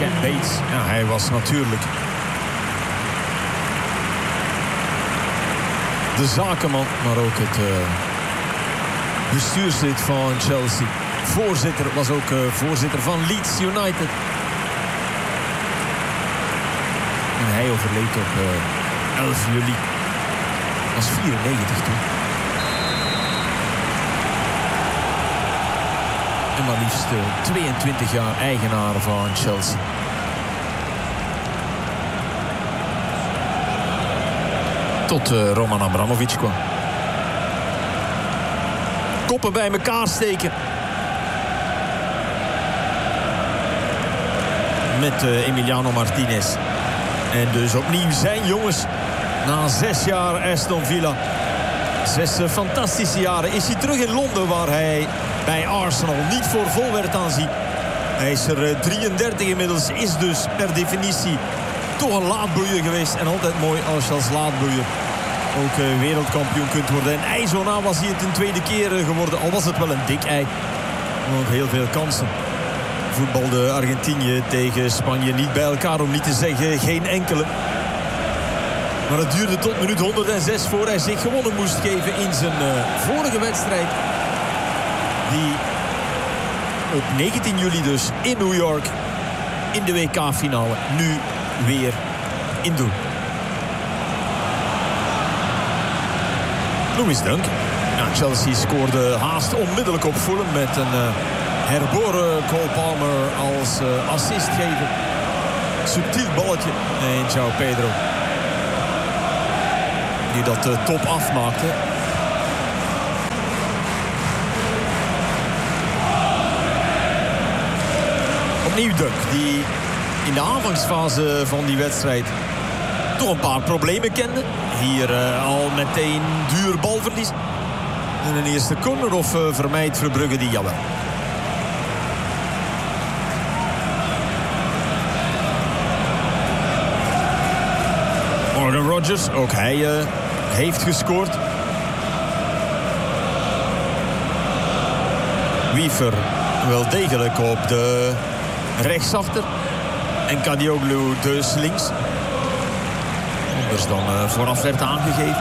Ken Bates. Ja, hij was natuurlijk de zakenman, maar ook het bestuurslid van Chelsea. Voorzitter, was ook voorzitter van Leeds United. En hij overleed op 11 juli. Was 94 toen. En maar liefst 22 jaar eigenaar van Chelsea. Tot Roman Abramovich kwam. Koppen bij elkaar steken. Met Emiliano Martinez. En dus opnieuw zijn jongens. Na 6 jaar Aston Villa. 6 fantastische jaren. Is hij terug in Londen waar hij bij Arsenal niet voor vol werd aanzien. Hij is er 33 inmiddels. Is dus per definitie toch een laadbloeier geweest. En altijd mooi als je als laadbloeier ook wereldkampioen kunt worden. En ijzona was hij het een tweede keer geworden. Al was het wel een dik ei. Nog heel veel kansen. Voetbalde Argentinië tegen Spanje niet bij elkaar. Om niet te zeggen geen enkele. Maar het duurde tot minuut 106 voor hij zich gewonnen moest geven in zijn vorige wedstrijd. Die op 19 juli dus in New York in de WK-finale nu weer in doen. Louis Dunk. Ja, Chelsea scoorde haast onmiddellijk op Fulham met een herboren Cole Palmer als assistgever. Subtiel balletje. En João Pedro. Die dat top afmaakte. Opnieuw Dunk, die in de aanvangsfase van die wedstrijd toch een paar problemen kende. Hier al meteen duur balverlies. En een eerste corner of vermijdt Verbrugge die jawel. Morgan Rogers, ook hij heeft gescoord. Wiever wel degelijk op de rechtsachter. En Kadioglu dus links. Anders dan vooraf werd aangegeven.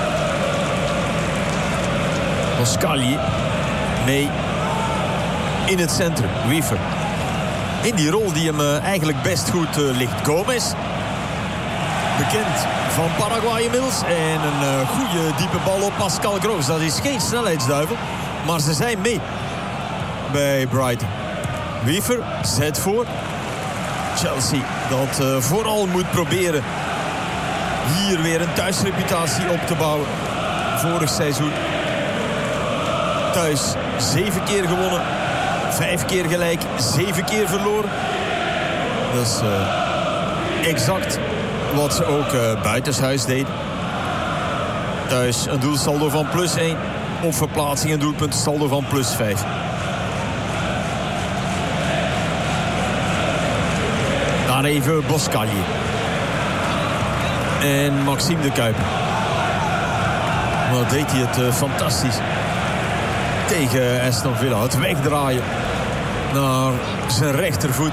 Boscagli mee in het centrum. Wiever. In die rol die hem eigenlijk best goed ligt. Gomez. Bekend van Paraguay inmiddels. En een goede diepe bal op Pascal Gross. Dat is geen snelheidsduivel. Maar ze zijn mee bij Brighton. Wiever zet voor. Chelsea dat vooral moet proberen hier weer een thuisreputatie op te bouwen. Vorig seizoen thuis 7 keer gewonnen. 5 keer gelijk. 7 keer verloren. Dat is exact wat ze ook buitenshuis deden. Thuis een doelsaldo van +1. Op verplaatsing een doelpuntensaldo van +5. Daar even Boscagli. En Maxime de Kuiper. Wat deed hij het fantastisch. Tegen Aston Villa. Het wegdraaien naar zijn rechtervoet.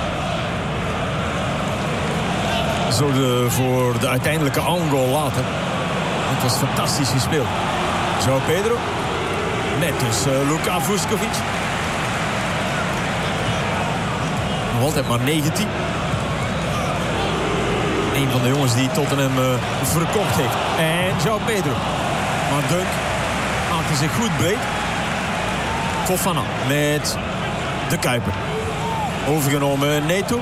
Zorgde voor de uiteindelijke own-goal later. Het was fantastisch gespeeld. João Pedro. Met dus Luka Vuskovic. Nog altijd maar 19. Een van de jongens die Tottenham verkocht heeft. En João Pedro. Maar Dunk maakte zich goed breed. Fofana met de Kuiper. Overgenomen Neto.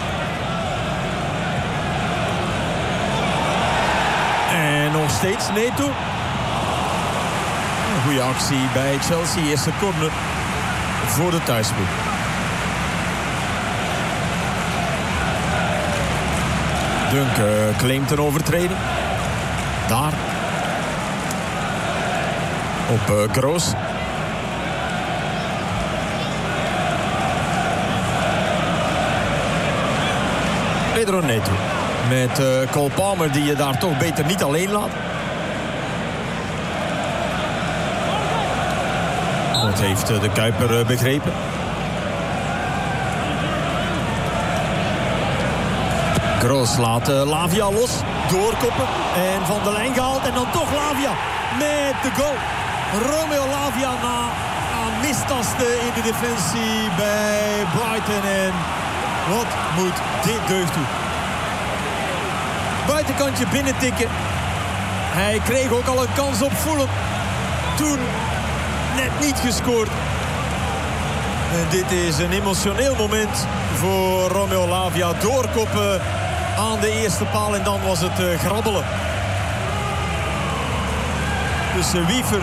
En nog steeds Neto. Een goede actie bij Chelsea. Eerste corner voor de thuisploeg. Dunk claimt een overtreding. Daar. Op Gross. Pedro Neto. Met Cole Palmer die je daar toch beter niet alleen laat. Dat heeft de Kuiper begrepen. Groos laat Lavia los. Doorkoppen. En van de lijn gehaald. En dan toch Lavia met de goal. Romeo Lavia na mistasten in de defensie bij Brighton. En wat moet dit deugd toe. Buitenkantje binnentikken. Hij kreeg ook al een kans op Fulham. Toen net niet gescoord. En dit is een emotioneel moment voor Romeo Lavia. Doorkoppen aan de eerste paal en dan was het grabbelen. Tussen Wiever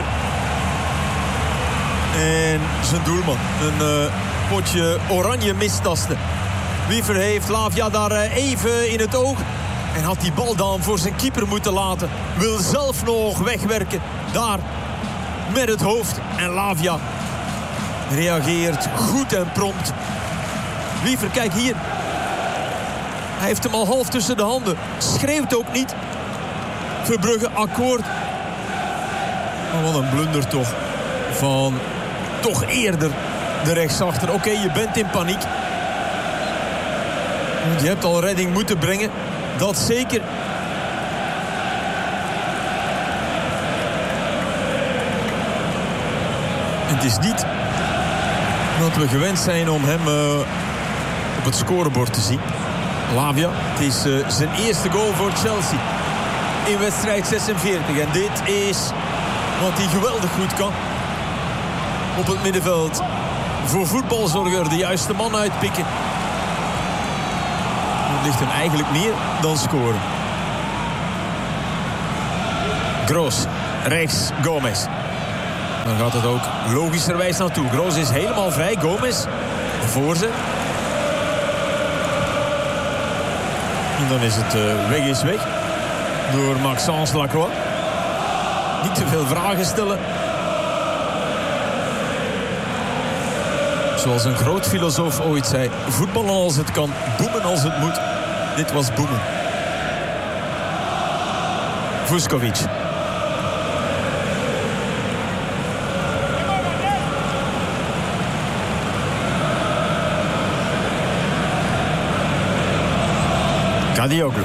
en zijn doelman. Een potje oranje mistasten. Wiever heeft Lavia daar even in het oog. En had die bal dan voor zijn keeper moeten laten. Wil zelf nog wegwerken. Daar met het hoofd. En Lavia reageert goed en prompt. Wiever, kijk hier. Hij heeft hem al half tussen de handen. Schreeuwt ook niet. Verbrugge akkoord. Maar wat een blunder toch. Van toch eerder de rechtsachter. Oké, je bent in paniek. Je hebt al redding moeten brengen. Dat zeker. Het is niet dat we gewend zijn om hem op het scorebord te zien. Lavia, het is zijn eerste goal voor Chelsea. In wedstrijd 46. En dit is wat hij geweldig goed kan. Op het middenveld. Voor voetbalzorger de juiste man uitpikken. Het ligt hem eigenlijk meer dan scoren. Groos, rechts, Gomez. Dan gaat het ook logischerwijs naartoe. Groos is helemaal vrij, Gomez voorzet. En dan is het weg is weg. Door Maxence Lacroix. Niet te veel vragen stellen. Zoals een groot filosoof ooit zei. Voetballen als het kan, boemen als het moet. Dit was boemen. Vuskovic. Kadioglu.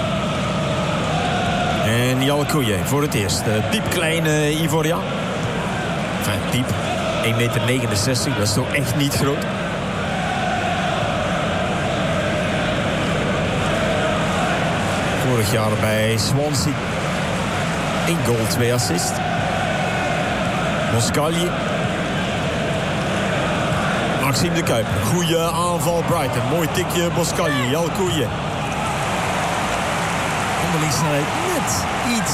En Jalkouye voor het eerst. Piepkleine Ivoriaan. Enfin, piep. 1,69 meter, dat is toch echt niet groot. Vorig jaar bij Swansea. 1 goal, 2 assists. Moscagli. Maxime de Kuiper. Goeie aanval Brighton. Mooi tikje Moscagli. Jalkouye. Snelheid net iets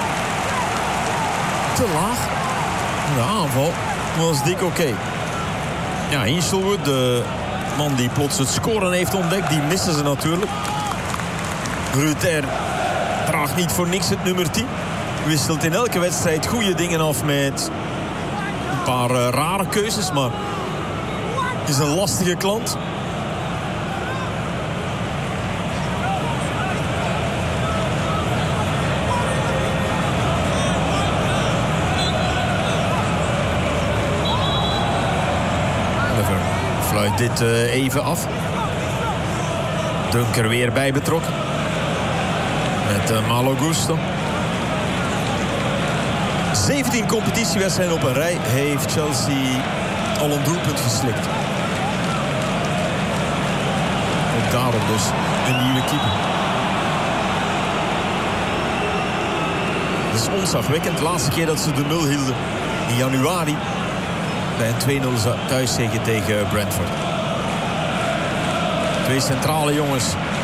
te laag. De aanval was dik oké. Ja, Hinchelwood, de man die plots het scoren heeft ontdekt, die missen ze natuurlijk. Ruter draagt niet voor niks het nummer 10. Wisselt in elke wedstrijd goede dingen af met een paar rare keuzes, maar is een lastige klant. Fluit dit even af. Dunker weer bij betrokken. Met Malo Gusto. 17 competitiewedstrijden op een rij heeft Chelsea al een doelpunt geslikt. Ook daarom dus een nieuwe keeper. Het is ontzagwekkend. De laatste keer dat ze de 0 hielden in januari. Bij een 2-0 thuiszege tegen Brentford. 2 centrale jongens.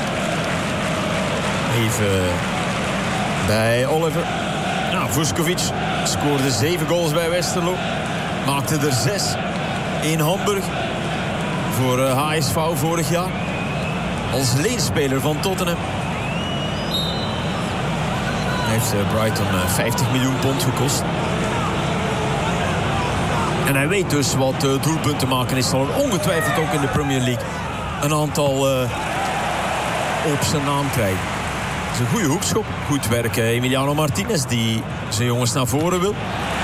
Even bij Oliver. Nou, Vuskovic scoorde 7 goals bij Westerlo. Maakte er 6 in Hamburg. Voor HSV vorig jaar. Als leenspeler van Tottenham. Heeft Brighton 50 miljoen pond gekost. En hij weet dus wat doelpunten maken is. Zal er ongetwijfeld ook in de Premier League een aantal op zijn naam krijgen. Dat is een goede hoekschop. Goed werk Emiliano Martinez die zijn jongens naar voren wil.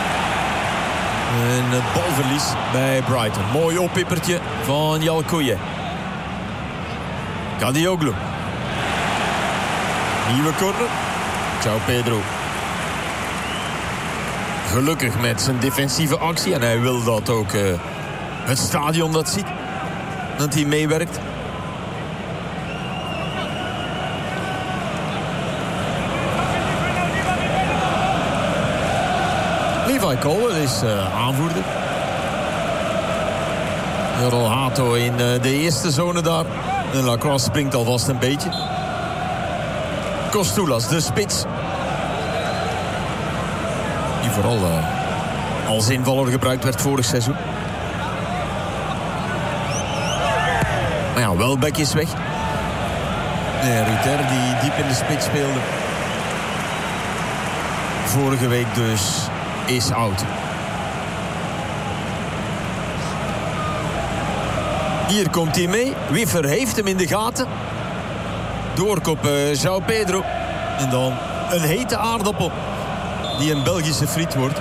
En het balverlies bij Brighton. Mooi oppippertje van Jalkouye. Kadioglu. Nieuwe corner. João Pedro. Gelukkig met zijn defensieve actie. En hij wil dat ook het stadion dat ziet. Dat hij meewerkt. Levi Colwill is aanvoerder. Jorel Hato in de eerste zone daar. En Lacroix springt alvast een beetje. Kostulas, de spits. Die vooral als invaller gebruikt werd vorig seizoen. Maar ja, Welbeck is weg. En Ruter die diep in de spits speelde. Vorige week dus is oud. Hier komt hij mee. Wiffer heeft hem in de gaten. Doorkop João Pedro. En dan een hete aardappel. Die een Belgische friet wordt.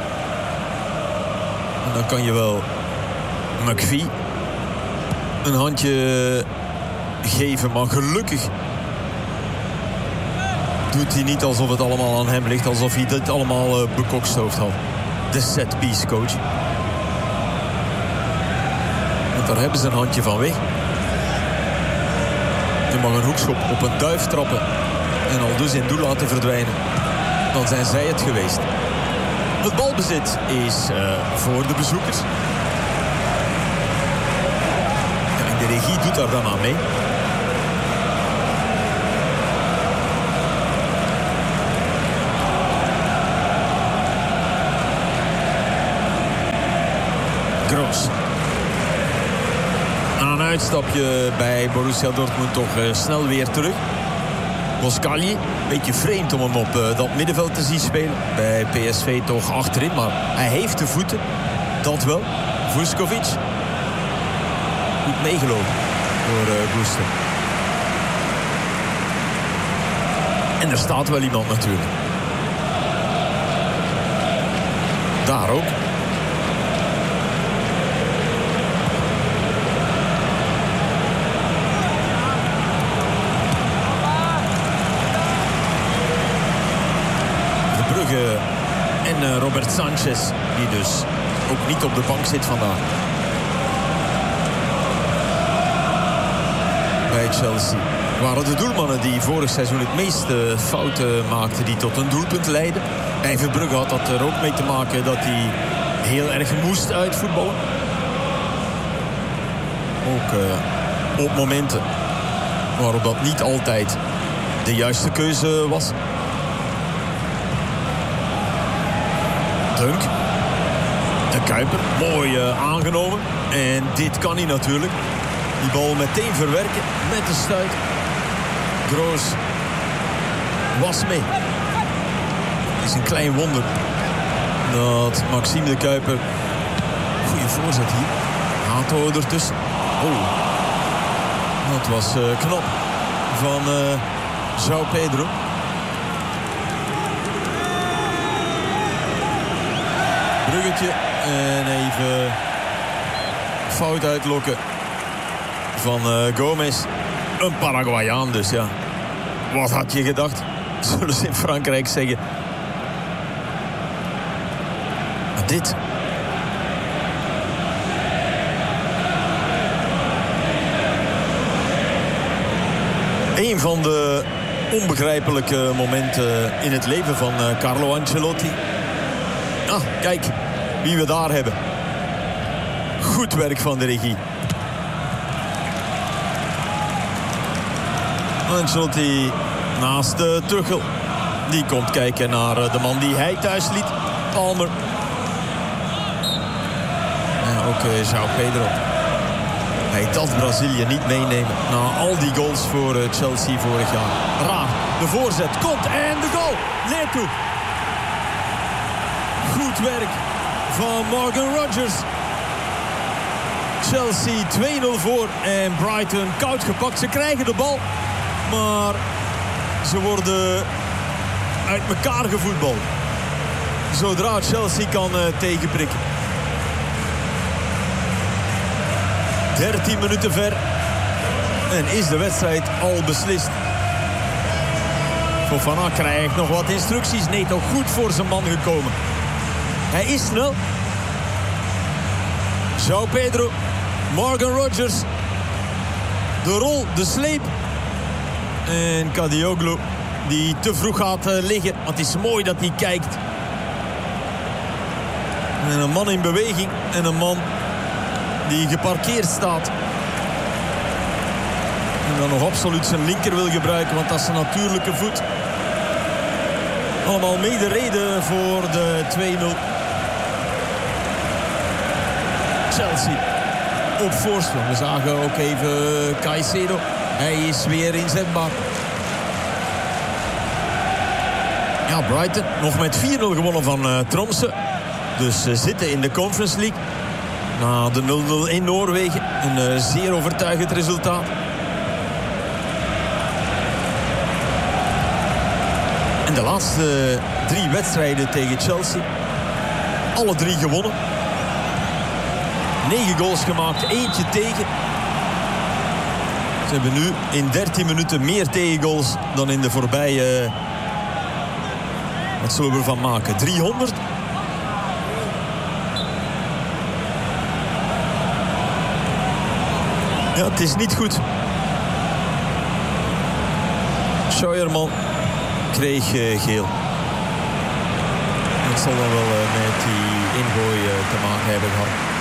En dan kan je wel McPhee een handje geven. Maar gelukkig doet hij niet alsof het allemaal aan hem ligt. Alsof hij dit allemaal bekokstoofd had. De set-piece coach. Want daar hebben ze een handje van weg. Je mag een hoekschop op een duif trappen. En al dus in doel laten verdwijnen. Dan zijn zij het geweest. Het balbezit is voor de bezoekers. En de regie doet daar dan aan mee. Gross. Aan een uitstapje bij Borussia Dortmund toch snel weer terug. Boskali, beetje vreemd om hem op dat middenveld te zien spelen. Bij PSV toch achterin, maar hij heeft de voeten. Dat wel. Vuskovic. Goed meegelopen door Gusten. En er staat wel iemand natuurlijk. Daar ook. En Robert Sanchez, die dus ook niet op de bank zit vandaag. Bij Chelsea waren de doelmannen die vorig seizoen het meeste fouten maakten die tot een doelpunt leidden. Bij Verbrugge had dat er ook mee te maken dat hij heel erg moest uitvoetballen. Ook op momenten waarop dat niet altijd de juiste keuze was. Dunk. De Kuiper. Mooi aangenomen. En dit kan hij natuurlijk. Die bal meteen verwerken met de stuit. Groos was mee. Het is een klein wonder dat Maxime de Kuiper... Goeie voorzet hier. Hato ertussen. Oh. Dat was knap van João Pedro. Bruggetje en even fout uitlokken van Gomez. Een Paraguayaan dus, ja. Wat had je gedacht? Zullen ze in Frankrijk zeggen. Maar dit. Een van de onbegrijpelijke momenten in het leven van Carlo Ancelotti. Ah, kijk wie we daar hebben. Goed werk van de regie. Ancelotti naast Tuchel. Die komt kijken naar de man die hij thuis liet. Palmer. En ook João Pedro. Hij dat Brazilië niet meenemen. Na al die goals voor Chelsea vorig jaar. Raar. De voorzet komt en de goal. Neertoe. Goed werk van Morgan Rogers. Chelsea 2-0 voor en Brighton koud gepakt. Ze krijgen de bal, maar ze worden uit elkaar gevoetbald. Zodra Chelsea kan tegenprikken. 13 minuten ver en is de wedstrijd al beslist. Fofana krijgt nog wat instructies. Nee, toch goed voor zijn man gekomen. Hij is snel. João Pedro. Morgan Rogers. De rol, de sleep. En Kadioglu die te vroeg gaat liggen. Want het is mooi dat hij kijkt. En een man in beweging. En een man die geparkeerd staat. En dan nog absoluut zijn linker wil gebruiken. Want dat is een natuurlijke voet. Allemaal mede reden voor de 2-0. Chelsea op voorsprong. We zagen ook even Caicedo. Hij is weer inzetbaar. Ja, Brighton nog met 4-0 gewonnen van Tromsø. Dus zitten in de Conference League. Na de 0-0 in Noorwegen. Een zeer overtuigend resultaat. En de laatste 3 wedstrijden tegen Chelsea. Alle 3 gewonnen. 9 goals gemaakt, eentje tegen. Ze hebben nu in 13 minuten meer tegengoals dan in de voorbije... Wat zullen we ervan maken? 300? Ja, het is niet goed. Scheuerman kreeg geel. Het zal dan wel met die ingooi te maken hebben gehad.